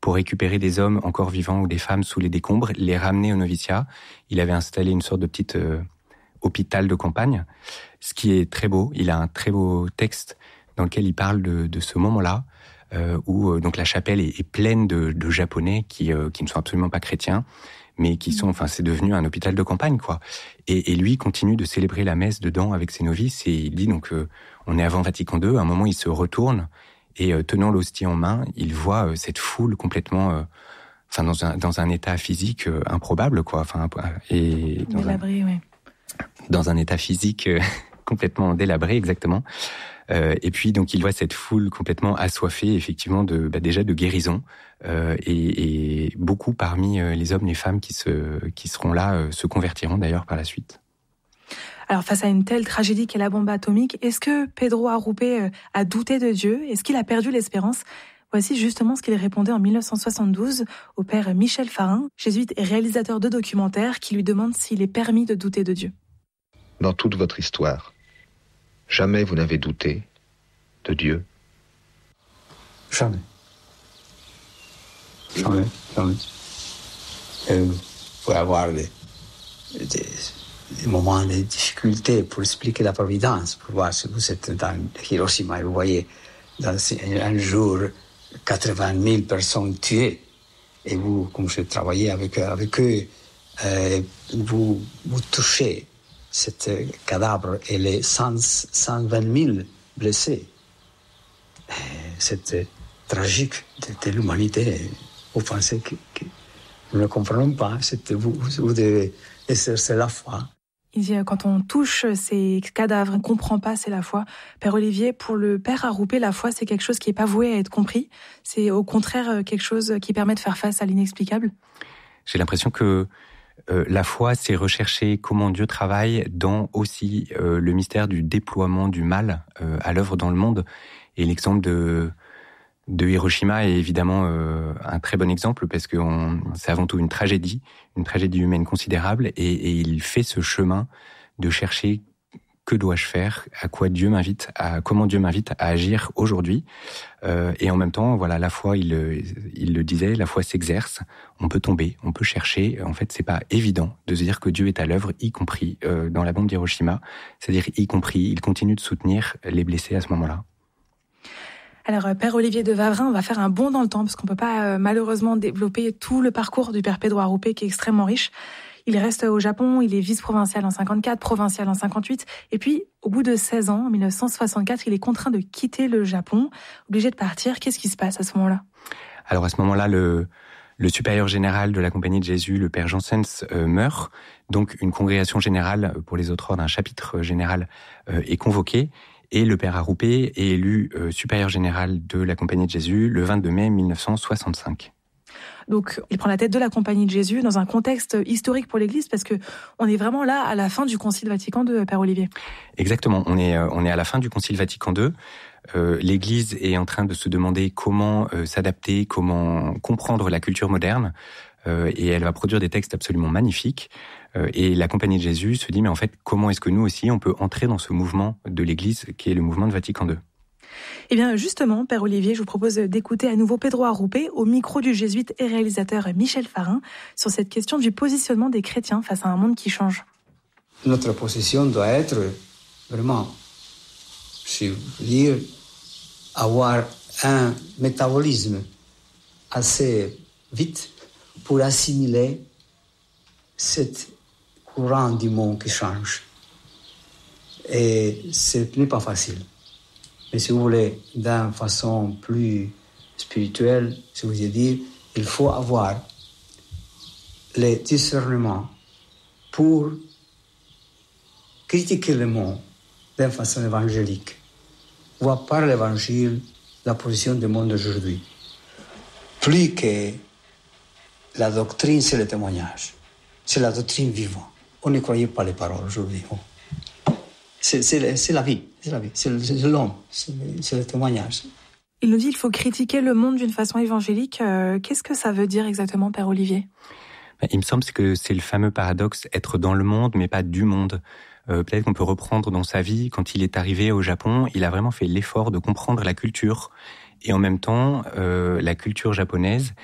pour récupérer des hommes encore vivants ou des femmes sous les décombres, les ramener au noviciat. Il avait installé une sorte de petite hôpital de campagne, ce qui est très beau. Il a un très beau texte dans lequel il parle de ce moment-là, où donc la chapelle est pleine de Japonais qui ne sont absolument pas chrétiens, mais qui sont, c'est devenu un hôpital de campagne, quoi. Et lui continue de célébrer la messe dedans avec ses novices, et il dit donc, on est avant Vatican II, à un moment il se retourne, et tenant l'hostie en main, il voit cette foule complètement, dans un état physique improbable, quoi. Et délabré, oui. Dans un état physique complètement délabré, exactement. Et puis donc il voit cette foule complètement assoiffée, effectivement, déjà de guérison, et beaucoup parmi les hommes, les femmes qui seront là se convertiront d'ailleurs par la suite. Alors face à une telle tragédie qu'est la bombe atomique, est-ce que Pedro Arrupe a douté de Dieu? Est-ce qu'il a perdu l'espérance? Voici justement ce qu'il répondait en 1972 au père Michel Farin, jésuite et réalisateur de documentaires, qui lui demande s'il est permis de douter de Dieu. Dans toute votre histoire, jamais vous n'avez douté de Dieu? Jamais. Jamais. Vous pouvez avoir des moments de difficulté pour expliquer la providence, pour voir si vous êtes dans Hiroshima et vous voyez dans un jour 80 000 personnes tuées, et vous, comme je travaillais avec eux, vous touchez cet cadavre et les 120 000 blessés. C'est tragique de l'humanité. Vous pensez que nous ne comprenons pas. Vous devez exercer la foi. Il dit, quand on touche ces cadavres, on ne comprend pas, c'est la foi. Père Olivier, pour le père Arrupe, la foi, c'est quelque chose qui n'est pas voué à être compris. C'est au contraire quelque chose qui permet de faire face à l'inexplicable. J'ai l'impression que la foi, c'est rechercher comment Dieu travaille dans aussi le mystère du déploiement du mal à l'œuvre dans le monde. Et l'exemple de Hiroshima est évidemment un très bon exemple, parce que c'est avant tout une tragédie humaine considérable, et il fait ce chemin de chercher que dois-je faire, comment Dieu m'invite à agir aujourd'hui. Et en même temps, voilà, la foi, il le disait, la foi s'exerce, on peut tomber, on peut chercher. En fait, c'est pas évident de se dire que Dieu est à l'œuvre, y compris dans la bombe d'Hiroshima. C'est-à-dire, y compris, il continue de soutenir les blessés à ce moment-là. Alors, Père Olivier de Wavrin, on va faire un bond dans le temps, parce qu'on ne peut pas malheureusement développer tout le parcours du Père Pedro Arrupe, qui est extrêmement riche. Il reste au Japon, il est vice-provincial en 54, provincial en 58, et puis, au bout de 16 ans, en 1964, il est contraint de quitter le Japon, obligé de partir. Qu'est-ce qui se passe à ce moment-là? Alors, à ce moment-là, le supérieur général de la Compagnie de Jésus, le Père Janssens, meurt. Donc, une congrégation générale pour les autres ordres, un chapitre général est convoqué. Et le Père Arrupe est élu supérieur général de la Compagnie de Jésus le 22 mai 1965. Donc, il prend la tête de la Compagnie de Jésus dans un contexte historique pour l'Église, parce que on est vraiment là à la fin du Concile Vatican II, Père Olivier. Exactement, on est à la fin du Concile Vatican II. L'Église est en train de se demander comment s'adapter, comment comprendre la culture moderne, et elle va produire des textes absolument magnifiques. Et la Compagnie de Jésus se dit, mais en fait, comment est-ce que nous aussi, on peut entrer dans ce mouvement de l'Église qui est le mouvement de Vatican II? Eh bien, justement, Père Olivier, je vous propose d'écouter à nouveau Pedro Arrupe au micro du jésuite et réalisateur Michel Farin sur cette question du positionnement des chrétiens face à un monde qui change. Notre position doit être vraiment, je veux dire, avoir un métabolisme assez vite pour assimiler cette courant du monde qui change. Et ce n'est pas facile. Mais si vous voulez, d'une façon plus spirituelle, je vous ai dit, il faut avoir le discernement pour critiquer le monde d'une façon évangélique. Voir par l'évangile la position du monde d'aujourd'hui. Plus que la doctrine, c'est le témoignage. C'est la doctrine vivante. On ne croyait pas les paroles aujourd'hui. C'est la vie, c'est l'homme, c'est le témoignage. Il nous dit qu'il faut critiquer le monde d'une façon évangélique. Qu'est-ce que ça veut dire exactement, Père Olivier? Il me semble que c'est le fameux paradoxe, être dans le monde, mais pas du monde. Peut-être qu'on peut reprendre dans sa vie, quand il est arrivé au Japon, il a vraiment fait l'effort de comprendre la culture. Et en même temps, la culture japonaise